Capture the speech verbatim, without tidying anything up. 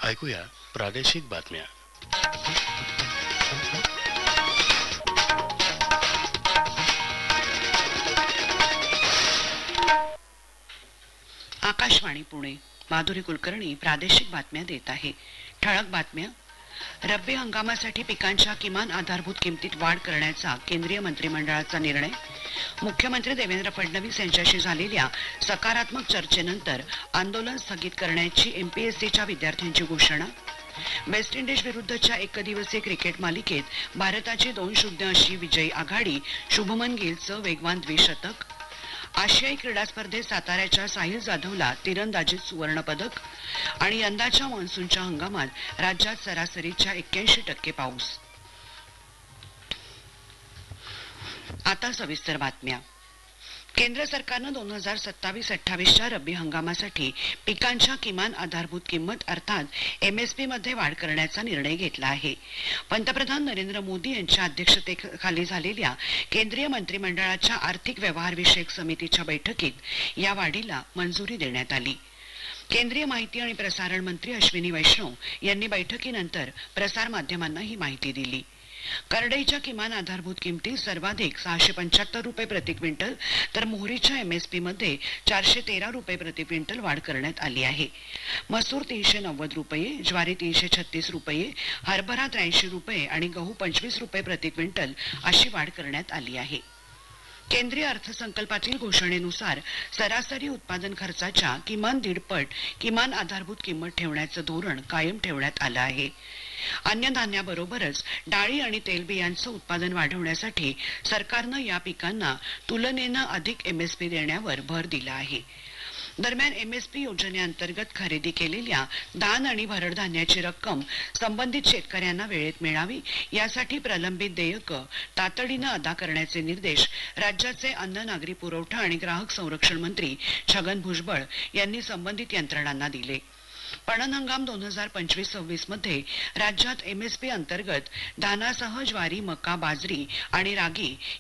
ऐकूया प्रादेशिक बातम्या. आकाशवाणी पुणे. माधुरी कुलकर्णी प्रादेशिक बातम्या देत आहे. ठळक बातम्या. रब्बी हंगामासाठी पिकांच्या किमान आधारभूत किमतीत वाढ करण्याचा केंद्रीय मंत्रिमंडळाचा निर्णय. मुख्यमंत्री देवेंद्र फडणवीस यांच्याशी झालेल्या सकारात्मक चर्चेनंतर आंदोलन स्थगित करण्याची एमपीएससीच्या विद्यार्थ्यांची घोषणा. वेस्ट इंडिज विरुद्धच्या एकदिवसीय क्रिकेट मालिकेत भारताची दोन शून्य अशी विजयी आघाडी. शुभमन गिलचं वेगवान द्विशतक. आशियाई क्रीडा स्पर्धेत साताऱ्याच्या साहिल जाधवला तिरंदाजीत सुवर्ण पदक. आणि यंदाच्या मान्सूनच्या हंगामात राज्यात सरासरीच्या एक्क्याऐंशी टक्के पाऊस. आता सविस्तर बातम्या. केंद्र सरकारनं दोन हजार सत्तावीस अठ्ठावीसच्या रब्बी हंगामासाठी पिकांच्या किमान आधारभूत किंमत अर्थात एमएसपी मध्ये वाढ करण्याचा निर्णय घेतला आहे. पंतप्रधान नरेंद्र मोदी यांच्या अध्यक्षतेखाली झालेल्या केंद्रीय मंत्रिमंडळाच्या आर्थिक व्यवहार विषयक समितीच्या बैठकीत या वाढीला मंजुरी देण्यात आली. केंद्रीय माहिती आणि प्रसारण मंत्री अश्विनी वैष्णव यांनी बैठकीनंतर प्रसारमाध्यमांना ही माहिती दिली. करडईच्या किमान आधारभूत किमती सर्वाधिक सहाशे पंच्याहत्तर रुपये प्रति क्विंटल तर मोहरीच्या एमएसपी मध्ये चारशे तेरा रुपये प्रति क्विंटल वाढ करण्यात आली आहे. मसूर तीनशे नव्वद रुपये, ज्वारी तीनशे छत्तीस रुपये, हरभरा त्र्याऐंशी रुपये आणि गहू पंचवीस रुपये प्रति क्विंटल अशी वाढ करण्यात आली आहे. केंद्रीय अर्थसंकल्पातील घोषणेनुसार सरासरी उत्पादन खर्चाच्या किमान दीडपट किमान आधारभूत किंमत ठेवण्याचं धोरण कायम ठेवण्यात आलं आहे. अन्नधान्याबरोबरच डाळी आणि तेलबियांचं उत्पादन वाढवण्यासाठी सरकारनं या पिकांना तुलनेनं अधिक एमएसपी देण्यावर भर दिला आहे. दरम्यान एमएसपी योजनेअंतर्गत खरेदी केलेल्या धान आणि भरड धान्याची रक्कम संबंधित शेतकऱ्यांना वेळेत मिळावी यासाठी प्रलंबित देयकं तातडीनं अदा करण्याचे निर्देश राज्याचे अन्न, नागरी पुरवठा आणि ग्राहक संरक्षण मंत्री छगन भुजबळ यांनी संबंधित यंत्रणांना दिले. पणन हंगाम दोन हजार पंचवीस सव्वीस मध्ये राज्यात एमएसपी अंतर्गत धानासह ज्वारी, मका, बाजरी आणि रागी